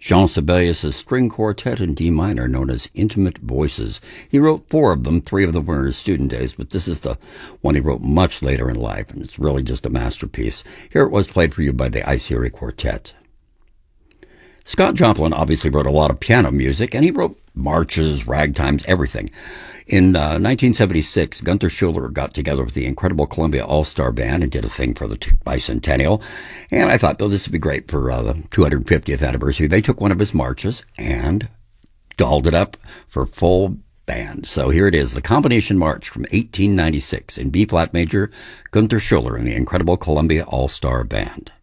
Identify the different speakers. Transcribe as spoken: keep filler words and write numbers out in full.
Speaker 1: Jean Sibelius' string quartet in D minor known as Intimate Voices. He wrote four of them, three of them were in his student days, but this is the one he wrote much later in life, and it's really just a masterpiece. Here it was, played for you by the Iceri Quartet. Scott Joplin obviously wrote a lot of piano music, and he wrote marches, ragtimes, everything. In uh, nineteen seventy-six, Gunther Schuller got together with the incredible Columbia All-Star Band and did a thing for the bicentennial. And I thought, though, this would be great for uh, the two hundred fiftieth anniversary. They took one of his marches and dolled it up for full band. So here it is, the Combination March from eighteen ninety-six in B-flat major, Gunther Schuller and the incredible Columbia All-Star Band.